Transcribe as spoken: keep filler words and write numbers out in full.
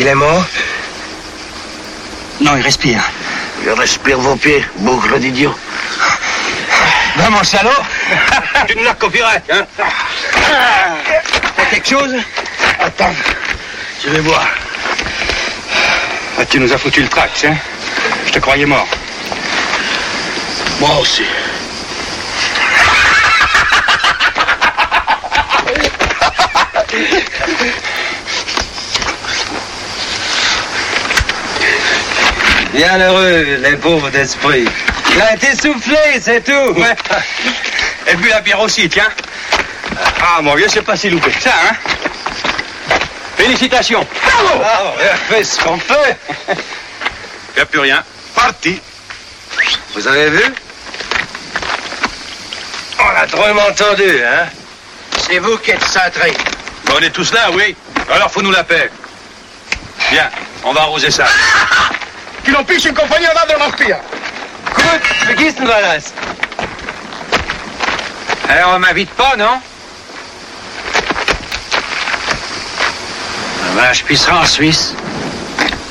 Il est mort? Non, il respire. Il respire vos pieds, boucle d'idiot. Va, mon salaud. Tu ne l'as copyright, hein? T'as quelque chose? Attends, je vais voir. Ah, tu nous as foutu le trax, hein? Je te croyais mort. Moi aussi. Bien heureux, les pauvres d'esprit. Il a été soufflé, c'est tout. Ouais. Et puis la bière aussi, tiens. Ah, mon vieux, c'est pas si loupé que ça, hein? Félicitations. Bravo! Ah, on a fait ce qu'on fait. Il n'y a plus rien. Parti. Vous avez vu? On l'a drôlement entendu, hein? C'est vous qui êtes cintrés. Bon, on est tous là, oui. Alors, faut nous la paix. Bien, on va arroser ça. Tu non pisci in compagnia d'Andro Maspia. Gut, vergessen wir das. Alors, on m'invite pas, non? Ben, je pisserai en Suisse.